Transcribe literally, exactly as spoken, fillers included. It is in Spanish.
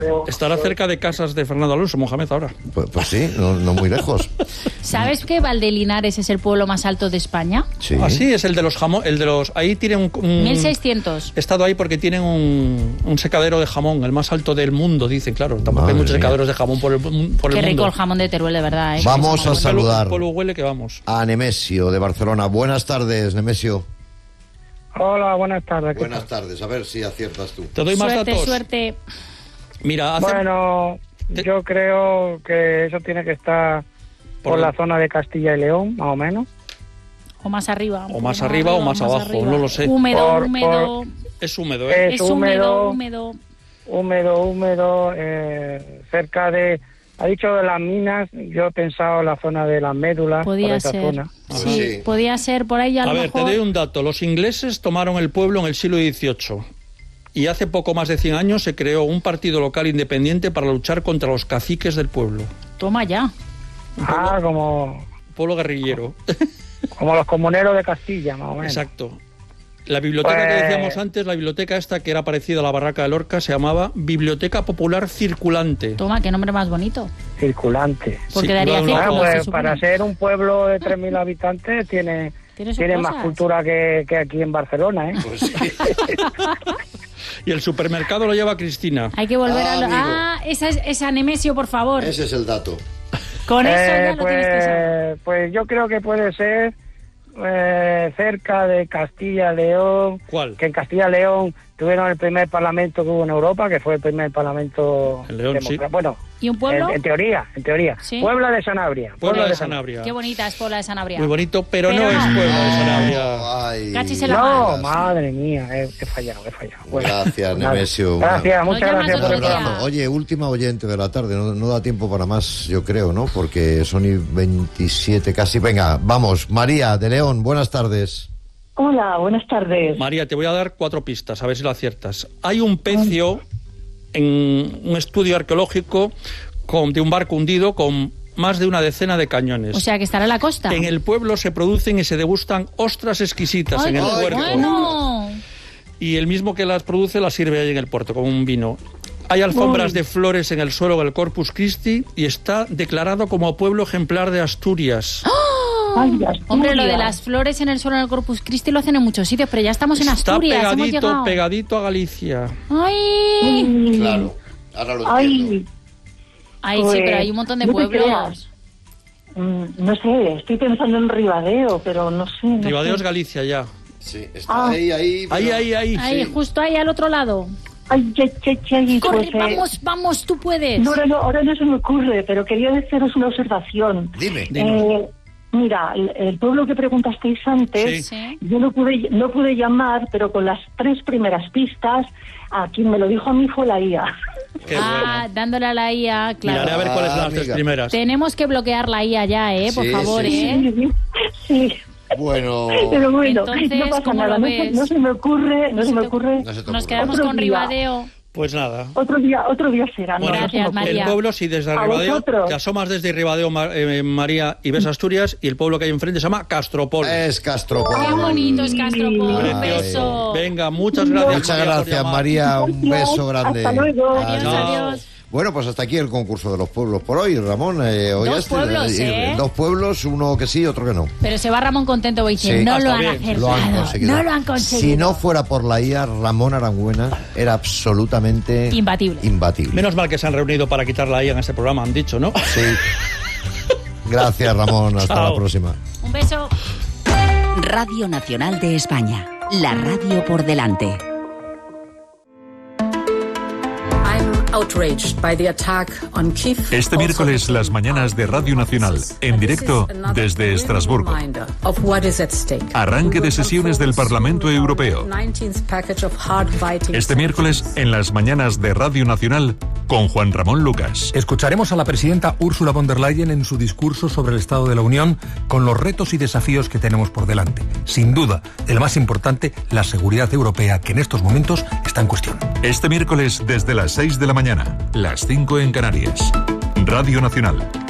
Estará cerca de casas de Fernando Alonso, Mohamed, ahora. Pues, pues sí, no, no muy lejos. ¿Sabes que Valdelinares es el pueblo más alto de España? Sí. Ah, sí, es el de los jamón, el de los... Ahí tienen un... un mil seiscientos. He estado ahí porque tienen un, un secadero de jamón, el más alto del mundo, dicen, claro. Tampoco Madre hay muchos mía. secaderos de jamón por el, por el Qué mundo. rico el jamón de Teruel, de verdad. ¿eh? Vamos a saludar El pueblo huele que vamos. a Nemesio de Barcelona. Buenas tardes, Nemesio. Hola, buenas tardes. Buenas tardes, a ver si aciertas tú. Te doy más Suerte, datos. suerte. Mira, hace... Bueno, yo creo que eso tiene que estar por, Por la el- zona de Castilla y León, más o menos. O más arriba. O más arriba o más abajo, arriba. no lo sé. Húmedo, Por- húmedo. Es húmedo, ¿eh? Es Es húmedo, húmedo, húmedo. húmedo, húmedo, eh, cerca de... Ha dicho de las minas, yo he pensado en la zona de las médulas, por Podía esa ser. zona. Sí, Sí. podía ser por ahí a, A lo ver, mejor. te doy un dato. Los ingleses tomaron el pueblo en el siglo dieciocho y hace poco más de cien años se creó un partido local independiente para luchar contra los caciques del pueblo. Toma ya. Ah, como, Pueblo guerrillero. como los comuneros de Castilla, más o menos. Exacto. La biblioteca Pues- que decíamos antes, la biblioteca esta que era parecida a la Barraca de Lorca, se llamaba Biblioteca Popular Circulante. Toma, qué nombre más bonito. Circulante. Porque Sí, daría no, no, círculos, Bueno, no, se pues supone. para ser un pueblo de tres mil habitantes tiene, Tiene sus tiene más cosas. cultura que, que aquí en Barcelona, ¿eh? Pues sí. Y el supermercado lo lleva Cristina. Hay que volver Ah, a... lo- amigo. Ah, esa es esa Nemesio, por favor. Ese es el dato. Con eso Eh, ya lo tienes que saber. pues, pues yo creo que puede ser eh, cerca de Castilla y León. ¿Cuál? Que en Castilla y León tuvieron el primer parlamento que hubo en Europa, que fue el primer parlamento En León, sí. democrático. Bueno, ¿Y un pueblo? en, en teoría, en teoría. Sí. Puebla de Sanabria. Pueblo de Sanabria. Sanabria. Qué bonita es Puebla de Sanabria. Muy bonito, pero, Pero no, no. es Puebla de Sanabria. Ay. Cachis en la No, mano. madre mía, he, he fallado, he fallado. Bueno, Gracias, pues nada. Nemesio. Gracias, Nos muchas llamas gracias por otro el día. programa. Oye, última oyente de la tarde, no, no da tiempo para más, yo creo, ¿no? Porque son y veintisiete casi. Venga, vamos, María de León, buenas tardes. Hola, buenas tardes. María, te voy a dar cuatro pistas, a ver si lo aciertas. Hay un pecio en un estudio arqueológico con, de un barco hundido con más de una decena de cañones. O sea, que estará en la costa. En el pueblo se producen y se degustan ostras exquisitas Ay, en el qué puerto. bueno. Y el mismo que las produce las sirve ahí en el puerto, como un vino. Hay alfombras de flores en el suelo del Corpus Christi y está declarado como pueblo ejemplar de Asturias. Ay, Asturias. Hombre, lo de las flores en el suelo del Corpus Christi lo hacen en muchos sitios, pero ya estamos en Está Asturias, hemos pegadito, llegado. pegadito a Galicia. ¡Ay! Mm, Claro, ahora lo Ay, entiendo. Ay, sí, Pues, pero hay un montón de no te pueblos. creas. mm, no sé, estoy pensando en Ribadeo, pero no sé. No Ribadeo es sé. Galicia ya. Sí, está Ah. ahí, ahí. Ahí, pero- ahí, ahí. Ahí, sí. justo ahí, al otro lado. Ay, che, che, che, Corre, pues, eh, vamos, vamos, tú puedes. No, ahora no, ahora no se me ocurre, pero quería haceros una observación. Dime. Eh, mira, el, el pueblo que preguntasteis antes, Sí. Sí. yo no pude, no pude llamar, pero con las tres primeras pistas, a quien me lo dijo a mí fue la I A. Qué ah, bueno. dándole a la I A, claro. Miraré a ver cuáles son las Ah, tres amiga. primeras. Tenemos que bloquear la I A ya, ¿eh? Por Sí, favor, sí, ¿eh? Sí, Bueno, pero bueno, Entonces, no pasa ¿cómo nada, lo no se, ves? no se me ocurre, no se me ocurre. no se te Nos ocurre. quedamos Otro con día. Ribadeo. Pues nada. Otro día, otro día será. no, Bueno, no se me Gracias, ocurre. María. El pueblo, si desde A Ribadeo vosotros. te asomas desde Ribadeo, Mar- eh, María, y ves Asturias, y el pueblo que hay enfrente se llama Castropol. Es Castropol. Qué bonito es Castropol, un Ay. beso. Venga, muchas gracias. Muchas María, por gracias, llamar. María. Un beso grande. Hasta luego. Adiós, Chao. adiós. Bueno, pues hasta aquí el concurso de los pueblos por hoy, Ramón. Eh, hoy Dos este, pueblos, ¿eh? Dos pueblos, uno que sí, otro que no. Pero se va Ramón contento, voy diciendo, Sí. no Ah, lo está han bien. acertado, Lo han conseguido. no lo han conseguido. Si no fuera por la I A, Ramón Arangüena era absolutamente Imbatible. imbatible. Menos mal que se han reunido para quitar la I A en este programa, han dicho, ¿no? Sí. Gracias, Ramón. Hasta Chao. la próxima. Un beso. Radio Nacional de España. La radio por delante. Este miércoles las mañanas de Radio Nacional, en directo desde Estrasburgo. Arranque de sesiones del Parlamento Europeo. Este miércoles en las mañanas de Radio Nacional con Juan Ramón Lucas. Escucharemos a la presidenta Ursula von der Leyen en su discurso sobre el Estado de la Unión con los retos y desafíos que tenemos por delante. Sin duda, el más importante, la seguridad europea, que en estos momentos está en cuestión. Este miércoles desde las seis de la mañana, las cinco en Canarias. Radio Nacional,